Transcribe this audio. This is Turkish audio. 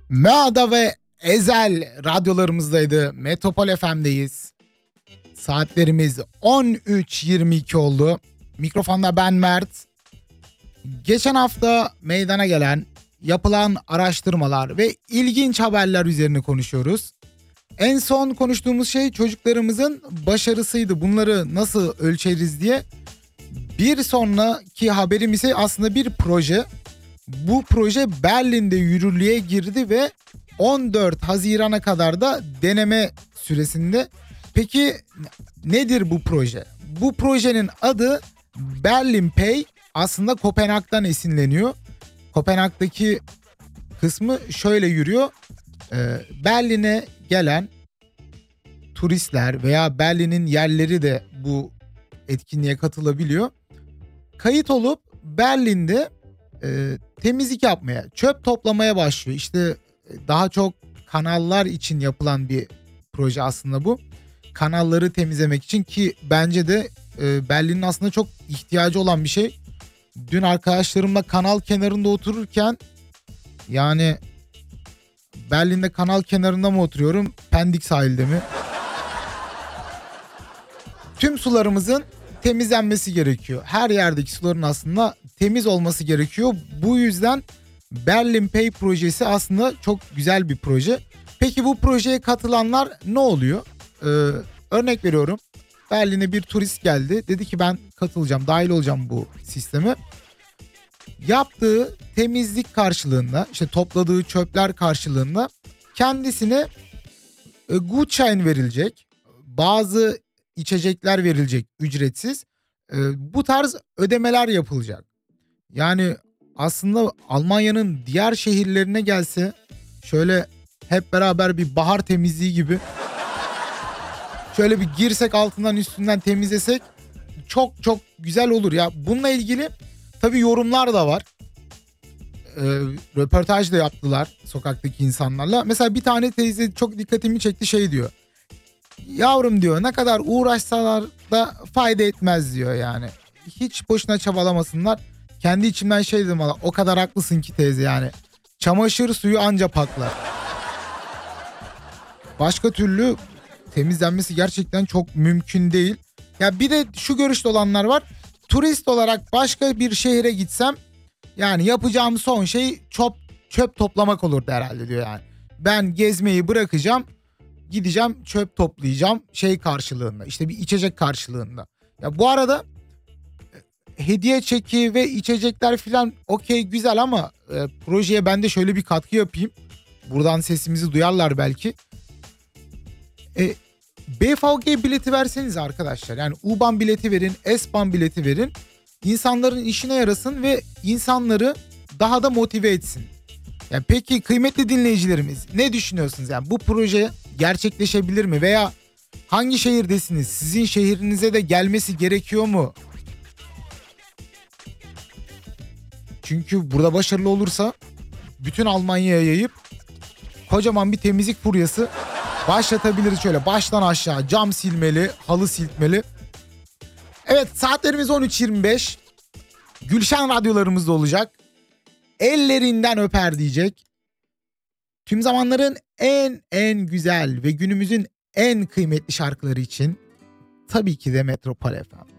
Meada ve Ezel radyolarımızdaydı. Metropol FM'deyiz. Saatlerimiz 13.22 oldu. Mikrofonda ben Mert. Geçen hafta meydana gelen, yapılan araştırmalar ve ilginç haberler üzerine konuşuyoruz. En son konuştuğumuz şey çocuklarımızın başarısıydı. Bunları nasıl ölçeriz diye. Bir sonraki haberim ise aslında bir proje. Bu proje Berlin'de yürürlüğe girdi ve 14 Haziran'a kadar da deneme süresinde. Peki nedir bu proje? Bu projenin adı Berlin Pay, aslında Kopenhag'dan esinleniyor. Kopenhag'daki kısmı şöyle yürüyor. Berlin'e gelen turistler veya Berlin'in yerleri de bu etkinliğe katılabiliyor. Kayıt olup Berlin'de temizlik yapmaya, çöp toplamaya başlıyor. İşte daha çok kanallar için yapılan bir proje aslında bu. Kanalları temizlemek için, ki bence de Berlin'in aslında çok ihtiyacı olan bir şey. Dün arkadaşlarımla kanal kenarında otururken, yani Berlin'de kanal kenarında mı oturuyorum, Pendik sahilde mi? Tüm sularımızın temizlenmesi gerekiyor. Her yerdeki suların aslında temiz olması gerekiyor. Bu yüzden Berlin Pay projesi aslında çok güzel bir proje. Peki bu projeye katılanlar ne oluyor? Örnek veriyorum. Berlin'e bir turist geldi. Dedi ki ben katılacağım, dahil olacağım bu sisteme. Yaptığı temizlik karşılığında, işte topladığı çöpler karşılığında kendisine Gutschein verilecek. Bazı içecekler verilecek ücretsiz. Bu tarz ödemeler yapılacak. Yani aslında Almanya'nın diğer şehirlerine gelse, şöyle hep beraber bir bahar temizliği gibi şöyle bir girsek, altından üstünden temizlesek çok çok güzel olur ya. Bununla ilgili tabii yorumlar da var. Röportaj da yaptılar sokaktaki insanlarla. Mesela bir tane teyze çok dikkatimi çekti, şey diyor. Yavrum diyor, ne kadar uğraşsalar da fayda etmez diyor yani. Hiç boşuna çabalamasınlar. Kendi içimden şey dedim, valla o kadar haklısın ki teyze yani. Çamaşır suyu anca paklar. Başka türlü temizlenmesi gerçekten çok mümkün değil. Ya bir de şu görüşte olanlar var. Turist olarak başka bir şehre gitsem, yani yapacağım son şey çöp toplamak olurdu herhalde diyor yani. Ben gezmeyi bırakacağım, gideceğim çöp toplayacağım şey karşılığında, işte bir içecek karşılığında. Ya bu arada hediye çeki ve içecekler filan okey, güzel ama projeye ben de şöyle bir katkı yapayım. Buradan sesimizi duyarlar belki. BVG bileti verseniz arkadaşlar. Yani U-Bahn bileti verin, S-Bahn bileti verin. İnsanların işine yarasın ve insanları daha da motive etsin. Yani peki kıymetli dinleyicilerimiz, ne düşünüyorsunuz? Yani bu proje gerçekleşebilir mi? Veya hangi şehirdesiniz? Sizin şehrinize de gelmesi gerekiyor mu? Çünkü burada başarılı olursa bütün Almanya'ya yayıp kocaman bir temizlik furyası başlatabiliriz, şöyle baştan aşağı cam silmeli, halı silmeli. Evet, saatlerimiz 13.25. Gülşen radyolarımızda olacak. Ellerinden öper diyecek. Tüm zamanların en güzel ve günümüzün en kıymetli şarkıları için tabii ki de Metropol FM.